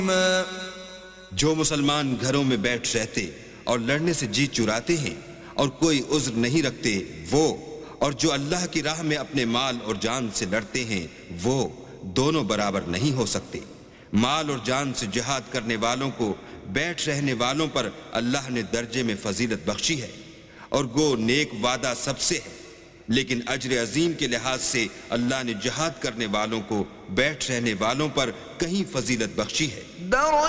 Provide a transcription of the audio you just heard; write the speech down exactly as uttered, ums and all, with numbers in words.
जो मुसलमान घरों में बैठ रहते और लड़ने से जी चुराते हैं और कोई उज्र नहीं रखते वो, और जो अल्लाह की राह में अपने माल और जान से लड़ते हैं वो दोनों बराबर नहीं हो सकते। माल और जान से जिहाद करने वालों को बैठ रहने वालों पर अल्लाह ने दर्जे में फजीलत बख्शी है और गो नेक वादा सबसे है, लेकिन अज्र अजीम के लिहाज से अल्लाह ने जिहाद करने वालों को बैठ रहने वालों पर कहीं फजीलत बख्शी है।